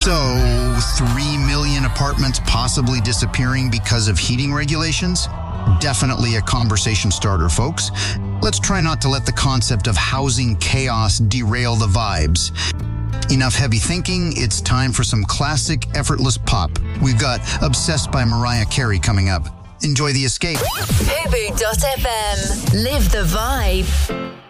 So, 3 million apartments possibly disappearing because of heating regulations? Definitely a conversation starter, folks. Let's try not to let the concept of housing chaos derail the vibes. Enough heavy thinking, it's time for some classic effortless pop. We've got Obsessed by Mariah Carey coming up. Enjoy the escape. Fubu.fm. Live the vibe.